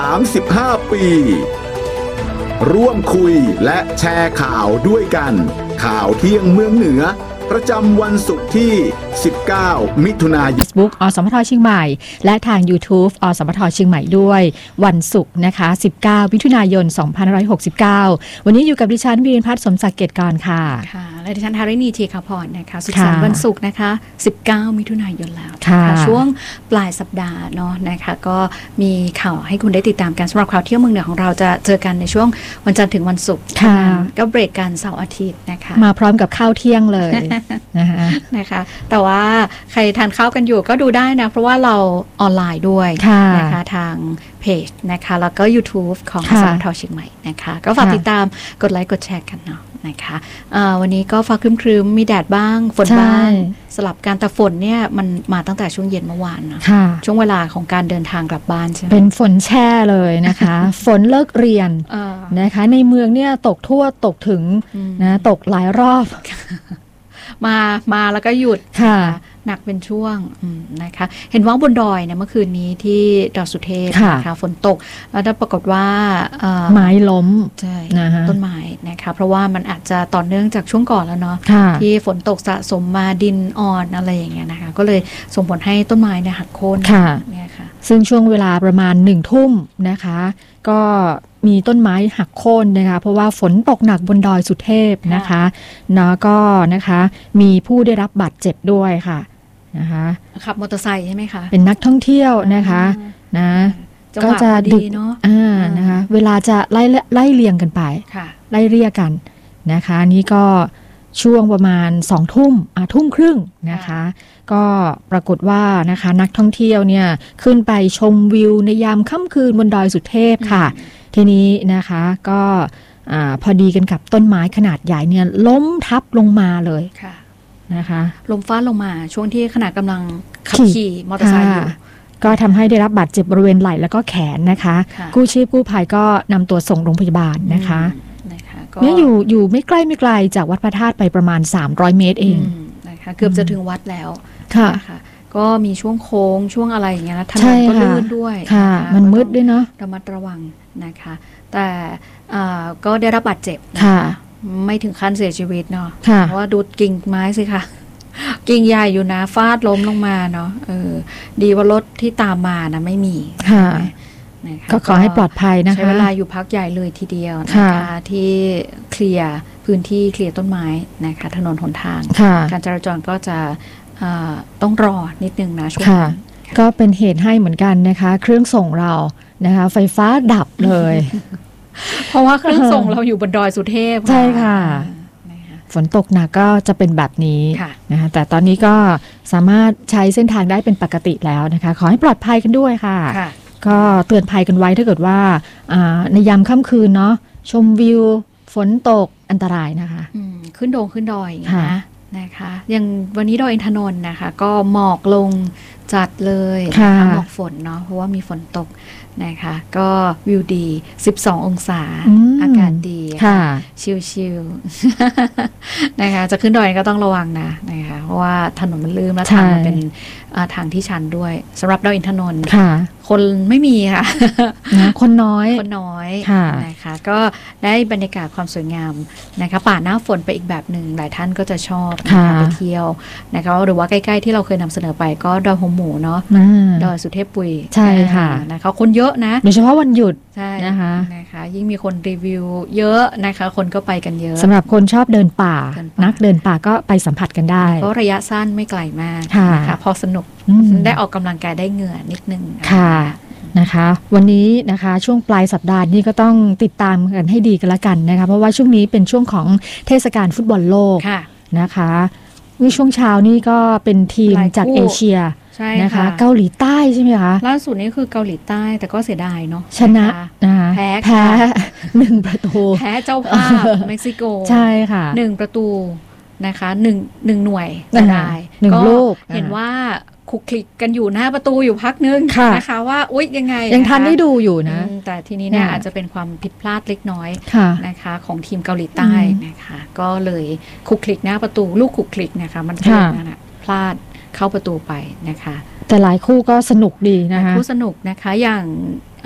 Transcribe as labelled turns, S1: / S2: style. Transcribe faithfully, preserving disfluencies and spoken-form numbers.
S1: สามสิบห้า ปีร่วมคุยและแชร์ข่าวด้วยกันข่าวเที่ยงเมืองเหนือประจำวันศุกร์ที่สิบเก้ามิถุนายน
S2: Facebook อสมทเชียงใหม่และทาง YouTube อสมทเชียงใหม่ด้วยวันศุกร์นะคะสิบเก้ามิถุนายนสองพันห้าร้อยหกสิบเก้าวันนี้อยู่กับดิฉันวีรินภัทรสมศักดิ์เกตกรค่ะ
S3: ค่ะและดิฉันธาริณีทีคพรนะคะสุขสันต์วันศุกร์นะคะสิบเก้ามิถุนายนแล้วค่ะช่วงปลายสัปดาห์เนาะนะคะก็มีข่าวให้คุณได้ติดตามกันสำหรับข่าวเที่ยวเมืองเหนือของเราจะเจอกันในช่วงวันจันทร์ถึงวันศุกร์ก็เบรกกันเสาร์อาทิตย์นะคะ
S2: มาพร้อมกับข้าวเที่ยงเลยนะคะ
S3: นะคะแต่ว่าใครทานข้าวกันอยู่ก็ดูได้นะเพราะว่าเราออนไลน์ด้วยนะคะทางเพจนะคะแล้วก็ YouTube ของสมทเชียงใหม่นะคะก็ฝากติดตามกดไลค์กดแชร์กันเนาะนะคะวันนี้ก็ฟ้าครึ้มๆมีแดดบ้างฝนบ้างสลับกันแต่ฝนเนี่ยมันมาตั้งแต่ช่วงเย็นเมื่อวานนะช่วงเวลาของการเดินทางกลับบ้านใช่ไหม
S2: เป็นฝนแช่เลยนะคะ ฝนเลิกเรียนนะคะในเมืองเนี่ยตกทั่วตกถึงนะตกหลายรอบ
S3: มามาแล้วก็หยุด
S2: ค่ะ
S3: หนักเป็นช่วงนะคะเห็นว่าบนดอยเนี่ยเมื่อคืนนี้ที่ดอยสุเทพนะคะฝนตกแล้วปรากฏว่า
S2: ไม้ล้ม
S3: ใช่ต้นไม้นะคะเพราะว่ามันอาจจะต่อเนื่องจากช่วงก่อนแล้วเนาะที่ฝนตกสะสมมาดินอ่อนอะไรอย่างเงี้ยนะคะก็เลยส่งผลให้ต้นไม้เนี่ยหักโค่นเนี่ยค่ะ
S2: ซึ่งช่วงเวลาประมาณหนึ่งทุ่มนะคะก็มีต้นไม้หักโค่นนะคะเพราะว่าฝนตกหนักบนดอยสุเทพนะคะเนาะก็นะคะมีผู้ได้รับบาดเจ็บด้วยค่ะนะคะ
S3: ขับมอเตอร์ไซค์ใช่ไหมคะ
S2: เป็นนักท่องเที่ยวนะคะนะก็จะดึกเนาะนะคะเวลาจะไล่ไล่เรียงกันไปไล่เรียกกันนะคะนี่ก็ช่วงประมาณสองทุ่มอ่ะทุ่มครึ่งนะคะก็ปรากฏว่านะคะนักท่องเที่ยวเนี่ยขึ้นไปชมวิวในยามค่ำคืนบนดอยสุเทพค่ะทีนี้นะคะก็อ่าพอดีกันกับต้นไม้ขนาดใหญ่เนี่ยล้มทับลงมาเลยนะคะ
S3: ลมฟ้าลงมาช่วงที่ขณะกำลังขับขี่มอเตอร์ไซค์อยู่
S2: ก็ทำให้ได้รับบาดเจ็บบริเวณไหล่แล้วก็แขนนะคะกู้ชีพกู้ภัยก็นำตัวส่งโรงพยาบาลนะคะเนี่ยอยู่อยู่ไม่ใกล้ไม่ไกลจากวัดพระธาตุไปประมาณสามร้อยเมตรเอง
S3: นะคะเกือบจะถึงวัดแล้ว
S2: ค่ะ
S3: ก็มีช่วงโค้งช่วงอะไรอย่างเงี้ยนะถนนก็ลื่นด้วย
S2: ค่ะมันมืดด้วยเนาะ
S3: ระมัดระวังนะคะแต่ก็ได้รับบาดเจ็บนะคะไม่ถึงขั้นเสียชีวิตเนาะเพราะว่าดูกิ่งไม้สิค่ะกิ่งใหญ่อยู่นะฟาดล้มลงมาเนาะเออดีว่ารถที่ตามมานะไม่มี
S2: ค่ะก็ขอให้ปลอดภัยนะคะ
S3: ใช้เวลาอยู่พักใหญ่เลยทีเดียวนะคะที่เคลียร์พื้นที่เคลียร์ต้นไม้นะคะถนนหนทางการจราจรก็จะต้องรอนิดนึงนะช่วงนี้
S2: ก็เป็นเหตุให้เหมือนกันนะคะเครื่องส่งเรานะคะไฟฟ้าดับเลย
S3: เพราะว่าเครื่องส่งเราอยู่บนดอยสุเทพ
S2: ใช่ค่ะฝนตกหนักก็จะเป็นแบบนี้นะคะแต่ตอนนี้ก็สามารถใช้เส้นทางได้เป็นปกติแล้วนะคะขอให้ปลอดภัยกันด้วยค่ะก็เตือนภัยกันไว้ถ้าเกิดว่าในยามค่ำคืนเนาะชมวิวฝนตกอันตรายนะคะ
S3: ขึ้นโดงขึ้นดอยนะนะคะอย่างวันนี้ดอยอินทนนท์นะคะก็หมอกลงจัดเลยหมอกฝนเนาะเพราะว่ามีฝนตกนะคะก็วิวดีสิบสององศาอากาศดีค่ะชิลๆนะคะจะขึ้นดอยก็ต้องระวังนะนะคะเพราะว่าถนนมันลื่นและทางมันเป็นทางที่ชันด้วยสำหรับดอยอินทนนท์คนไม่มีค่ะ
S2: คนน้อย
S3: คนน้อยนะคะก็ได้บรรยากาศความสวยงามนะคะป่าหน้าฝนไปอีกแบบหนึ่งหลายท่านก็จะชอบนะคะไปเที่ยวนะคะหรือว่าใกล้ๆที่เราเคยนำเสนอไปก็ดอยหัวหมูเนาะดอยสุเทพปุย
S2: ใช่ค่ะ
S3: นะคะคนเยอะนะ
S2: โดยเฉพาะวันหยุด
S3: ใช่นะคะนะคะยิ่งมีคนรีวิวเยอะนะคะคนก็ไปกันเยอะ
S2: สำหรับคนชอบเดินป่านักเดินป่าก็ไปสัมผัสกันได้
S3: เพราะระยะสั้นไม่ไกลมากนะคะพอสนุกได้ออกกำลังกายได้เหงื่อนิดนึง
S2: ค่ะนะคะวันนี้นะคะช่วงปลายสัปดาห์นี้ก็ต้องติดตามกันให้ดีกันละกันนะคะเพราะว่าช่วงนี้เป็นช่วงของเทศกาลฟุตบอลโลกนะคะนี่ช่วงเช้านี่ก็เป็นทีมจากเอเชียนะคะเกาหลีใต้ใช่ไหมคะ
S3: ล่าสุดนี้คือเกาหลีใต้แต่ก็เสียดายเนาะ
S2: ชนะนะคะ
S3: แพ้
S2: แพ้หนึ่งประตู
S3: แพ้เจ้าภาพเม็กซิโก
S2: ใช่ค่ะ
S3: หนึ่งประตูนะคะหนึ่งหนึ่งหน่วยเสียดาย
S2: หนึ่งลูก
S3: เห็นว่าคุกคลิกกันอยู่หน้าประตูอยู่พักนึงนะคะว่าอุ๊ยยังไง
S2: ยังทันได้ดูอยู่นะ
S3: แต่ทีนี้เนี่ยอาจจะเป็นความผิดพลาดเล็กน้อยนะคะของทีมเกาหลีใต้นะคะก็เลยคุกคลิกหน้าประตูลูกคุกคลิกนะคะมันพลาดนะพลาดเข้าประตูไปนะคะ
S2: แต่หลายคู่ก็สนุกดีนะคะ
S3: คู่สนุกนะคะอย่าง